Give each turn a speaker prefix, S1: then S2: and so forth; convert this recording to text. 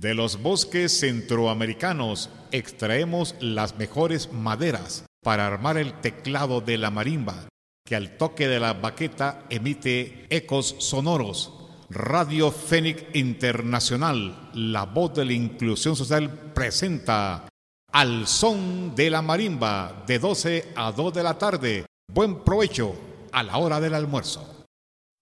S1: De los bosques centroamericanos extraemos las mejores maderas para armar el teclado de la marimba, que al toque de la baqueta emite ecos sonoros. Radio Fénix Internacional, la voz de la inclusión social, presenta Al Son de la Marimba, de 12 a 2 de la tarde. Buen provecho a la hora del almuerzo.